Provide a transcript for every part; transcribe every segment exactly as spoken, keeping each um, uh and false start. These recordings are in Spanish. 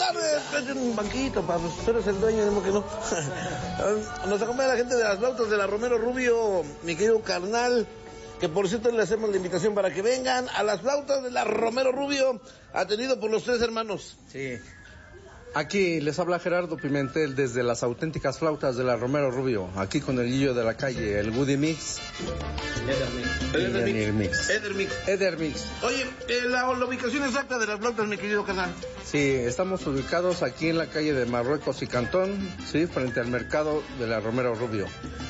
tardes. Preste un banquito, Pablo. Tú eres el dueño, no que no. Nos acompaña la gente de las flautas de la Romero Rubio, mi querido carnal, que por cierto le hacemos la invitación para que vengan a las flautas de la Romero Rubio, atendido por los tres hermanos. Sí. Aquí les habla Gerardo Pimentel desde las auténticas flautas de la Romero Rubio, aquí con el Guillo de la Calle, el Woody Mix. Eder Mix. Mix. Eder Mix. Eder Mix. Oye, eh, la, la ubicación exacta de las flautas, mi querido carnal. Sí, estamos ubicados aquí en la calle de Marruecos y Cantón, sí, frente al mercado de la Romero Rubio.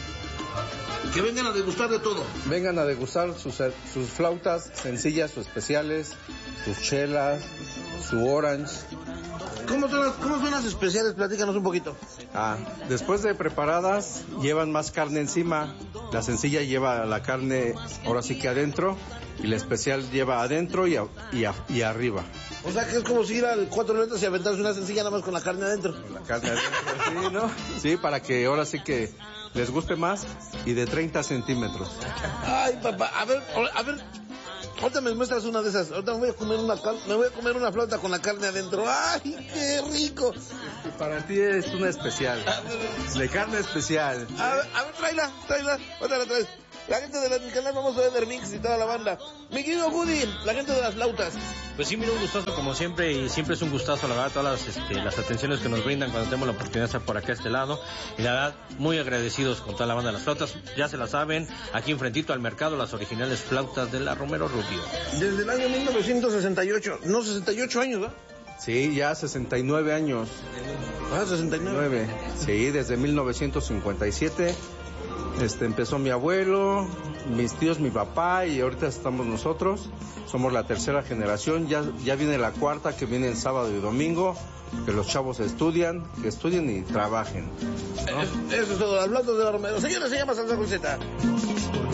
Que vengan a degustar de todo. Vengan a degustar sus, sus flautas sencillas o especiales, sus chelas, su orange. ¿Cómo son, las, ¿Cómo son las especiales? Platícanos un poquito. Ah, después de preparadas, llevan más carne encima. La sencilla lleva la carne, ahora sí que adentro, y la especial lleva adentro y, a, y, a, y arriba. O sea que es como si ir al cuatro letras y aventarse una sencilla nada más con la carne adentro. Con la carne adentro, sí, ¿no? Sí, para que ahora sí que les guste más, y de treinta centímetros. Ay, papá, a ver, a ver, ahorita me muestras una de esas. Ahorita me voy a comer una, me voy a comer una flauta con la carne adentro. ¡Ay, qué rico! Y para ti es una especial, de carne especial. A ver, a ver, tráela, tráela, otra la traes. La gente de la, mi canal famoso Eder Mix y toda la banda. Mi querido Woody, la gente de las flautas. Pues sí, mira, un gustazo como siempre, y siempre es un gustazo, la verdad, todas las, este, las atenciones que nos brindan cuando tenemos la oportunidad de estar por acá a este lado, y la verdad, muy agradecidos con toda la banda de las flautas. Ya se la saben, aquí enfrentito al mercado, las originales flautas de la Romero Rubio. Desde el año mil novecientos sesenta y ocho, no, sesenta y ocho años, ¿verdad? Sí, ya sesenta y nueve años. Ah, sesenta y nueve. Sí, desde mil novecientos cincuenta y siete. Este, empezó mi abuelo, mis tíos, mi papá, y ahorita estamos nosotros. Somos la tercera generación, ya, ya viene la cuarta, que viene el sábado y domingo, que los chavos estudian, que estudien y trabajen, ¿no? Eso es todo, las flautas de la Romero. Señores, se llama Salsa Roseta.